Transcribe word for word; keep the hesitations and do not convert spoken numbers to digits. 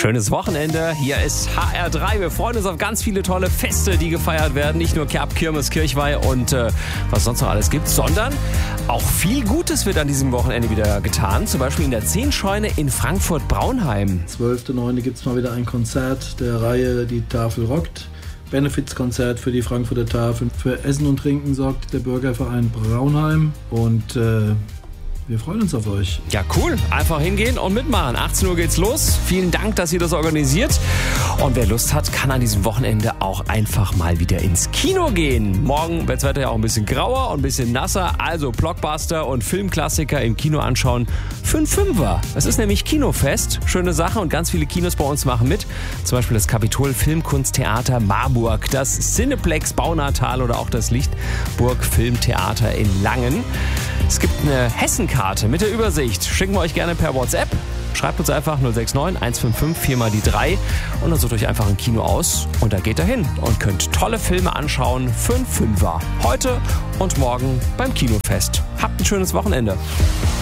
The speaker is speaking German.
Schönes Wochenende. Hier ist H R drei. Wir freuen uns auf ganz viele tolle Feste, die gefeiert werden. Nicht nur Kerb, Kirmes, Kirchweih und äh, was sonst noch alles gibt, sondern auch viel Gutes wird an diesem Wochenende wieder getan. Zum Beispiel in der Zehn-Scheune in Frankfurt-Braunheim. zwölfter neunter gibt es mal wieder ein Konzert der Reihe Die Tafel rockt. Benefizkonzert für die Frankfurter Tafel. Für Essen und Trinken sorgt der Bürgerverein Braunheim und äh, wir freuen uns auf euch. Ja, cool. Einfach hingehen und mitmachen. achtzehn Uhr geht's los. Vielen Dank, dass ihr das organisiert. Und wer Lust hat, kann an diesem Wochenende auch einfach mal wieder ins Kino gehen. Morgen wird's Wetter ja auch ein bisschen grauer und ein bisschen nasser. Also Blockbuster und Filmklassiker im Kino anschauen für einen Fünfer. Es ist nämlich Kinofest. Schöne Sache und ganz viele Kinos bei uns machen mit. Zum Beispiel das Kapitol Filmkunsttheater Marburg, das Cineplex Baunatal oder auch das Lichtburg Filmtheater in Langen. Es gibt eine Hessenkarte mit der Übersicht. Schicken wir euch gerne per WhatsApp. Schreibt uns einfach null sechs neun eins fünf fünf vier mal die drei und dann sucht euch einfach ein Kino aus und da geht ihr hin und könnt tolle Filme anschauen für einen Fünfer. Heute und morgen beim Kinofest. Habt ein schönes Wochenende.